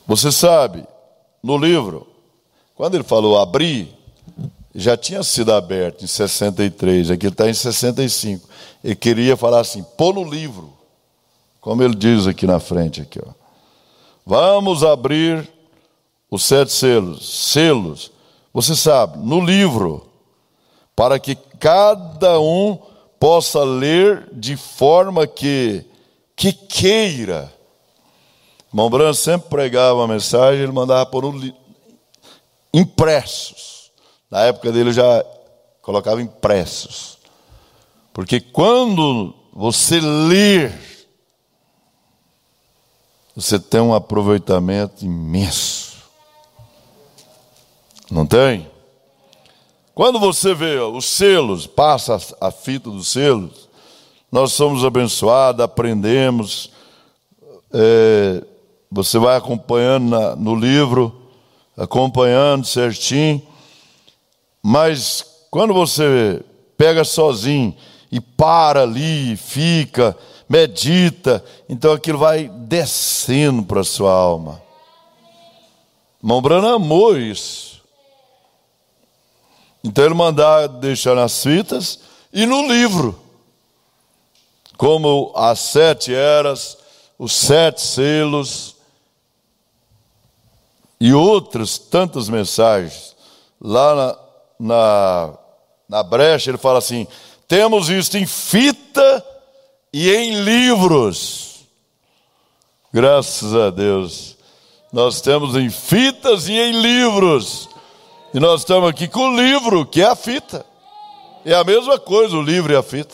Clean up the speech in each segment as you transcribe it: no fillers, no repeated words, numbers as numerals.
Você sabe, no livro, quando ele falou abrir, já tinha sido aberto em 63, aqui ele está em 65. Ele queria falar assim, pôr no livro, como ele diz aqui na frente, aqui, ó. Vamos abrir os 7 selos. Selos, você sabe, no livro, para que cada um possa ler de forma que queira. Irmão Branco sempre pregava uma mensagem, ele mandava por impressos. Na época dele já colocava impressos. Porque quando você ler, você tem um aproveitamento imenso. Não tem? Quando você vê os selos, passa a fita dos selos, nós somos abençoados, aprendemos. Você vai acompanhando no livro, acompanhando certinho. Mas quando você pega sozinho e para ali, fica, medita, então aquilo vai descendo para a sua alma. Irmão Branham amou isso. Então ele mandava deixar nas fitas e no livro, como as 7 eras, os 7 selos e outras tantas mensagens. Lá na brecha ele fala assim, temos isto em fita e em livros. Graças a Deus. Nós temos em fitas e em livros. E nós estamos aqui com o livro, que é a fita. É a mesma coisa, o livro e a fita.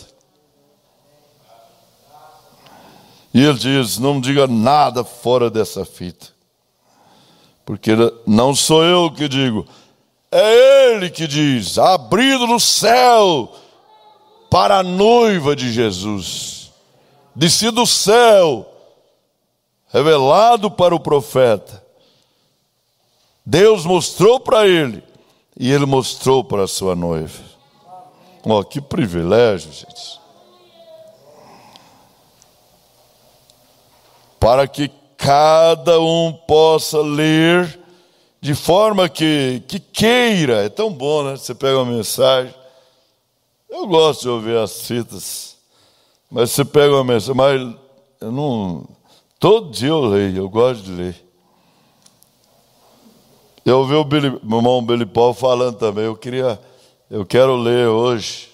E ele diz, não diga nada fora dessa fita. Porque não sou eu que digo, é ele que diz, abrido no céu para a noiva de Jesus. Descido do céu, revelado para o profeta. Deus mostrou para ele e ele mostrou para a sua noiva. Oh, que privilégio, gente. Para que cada um possa ler de forma que queira. É tão bom, né? Você pega uma mensagem. Eu gosto de ouvir as fitas. Mas você pega uma mensagem. Mas eu não... Todo dia eu leio, eu gosto de ler. Eu ouvi o meu irmão Billy Paul falando também. Eu quero ler hoje.